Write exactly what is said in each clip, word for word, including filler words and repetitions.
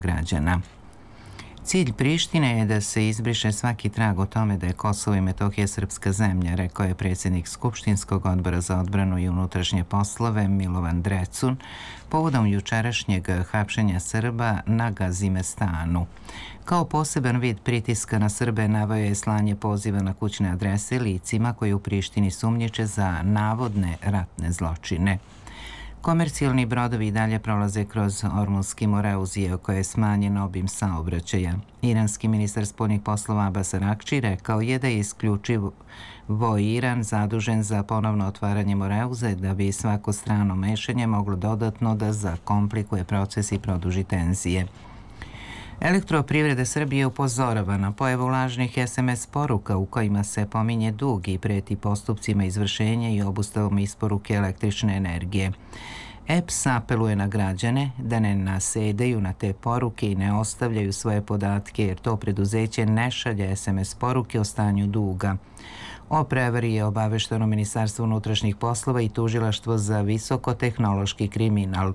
građana. Cilj Prištine je da se izbriše svaki trag o tome da je Kosovo i Metohija srpska zemlja, rekao je predsjednik Skupštinskog odbora za odbranu i unutrašnje poslove Milovan Drecun povodom jučerašnjeg hapšenja Srba na Gazimestanu. Kao poseban vid pritiska na Srbe naveo je slanje poziva na kućne adrese licima koji u Prištini sumnjiče za navodne ratne zločine. Komercijalni brodovi i dalje prolaze kroz Ormuzski moreuz, iako je smanjen obim saobraćaja. Iranski ministar spoljnih poslova Abbas Arakči rekao je da je isključivo Iran zadužen za ponovno otvaranje moreuza, da bi svako strano mešanje moglo dodatno da zakomplikuje proces i produži tenzije. Elektroprivreda Srbije upozorava na pojavu lažnih es em es poruka u kojima se pominje dug i preti postupcima izvršenja i obustavom isporuke električne energije. E P S apeluje na građane da ne nasedaju na te poruke i ne ostavljaju svoje podatke, jer to preduzeće ne šalje es em es poruke o stanju duga. O prevari je obavešteno Ministarstvo unutrašnjih poslova i Tužilaštvo za visokotehnološki kriminal.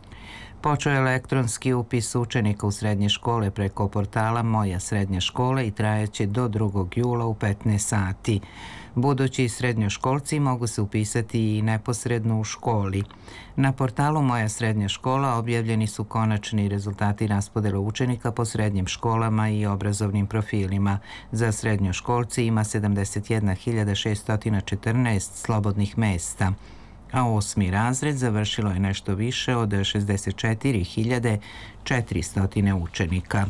Počeo je elektronski upis učenika u srednje škole preko portala Moja srednja škola i trajaće do drugog jula u petnaest sati. Budući srednjoškolci mogu se upisati i neposredno u školi. Na portalu Moja srednja škola objavljeni su konačni rezultati raspodela učenika po srednjim školama i obrazovnim profilima. Za srednjoškolci ima sedamdeset jedna hiljada šeststo četrnaest slobodnih mesta, a osmi razred završilo je nešto više od šezdeset četiri hiljade četiristo učenika.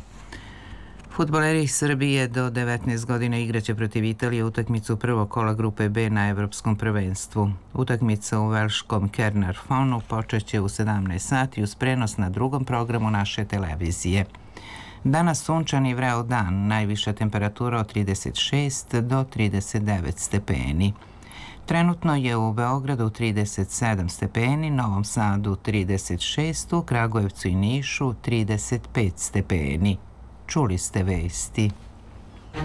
Fudbaleri Srbije do devetnaest godina igraće protiv Italije utakmicu prvog kola grupe B na Evropskom prvenstvu. Utakmica u velškom Caernarfonu počeće u sedamnaest sati uz prenos na drugom programu naše televizije. Danas sunčan i vreo dan, najviša temperatura od trideset šest do trideset devet stepeni. Trenutno je u Beogradu trideset sedam stepeni, Novom Sadu trideset šest, u Kragujevcu i Nišu trideset pet stepeni. Čuli ste vesti.